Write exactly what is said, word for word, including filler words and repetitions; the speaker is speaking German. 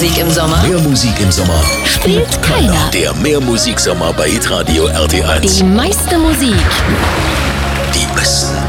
Musik im Sommer? Mehr Musik im Sommer Spielt keiner. Der Mehrmusiksommer bei Hitradio R T eins. Die meiste Musik. Die besten